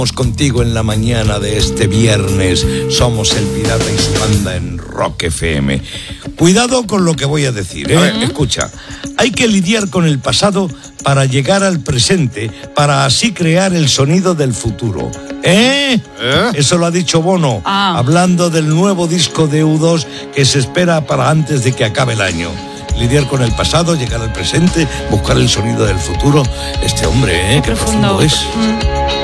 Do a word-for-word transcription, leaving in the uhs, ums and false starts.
Contigo en la mañana de este viernes. Somos El Pirata y su banda en Rock F M. Cuidado con lo que voy a decir, ¿eh? A ver, escucha. Hay que lidiar con el pasado para llegar al presente, para así crear el sonido del futuro. ¿Eh? ¿Eh? Eso lo ha dicho Bono, ah. hablando del nuevo disco de U dos que se espera para antes de que acabe el año. Lidiar con el pasado, llegar al presente, buscar el sonido del futuro. Este hombre, ¿eh? Qué, Qué profundo, profundo es. Mm.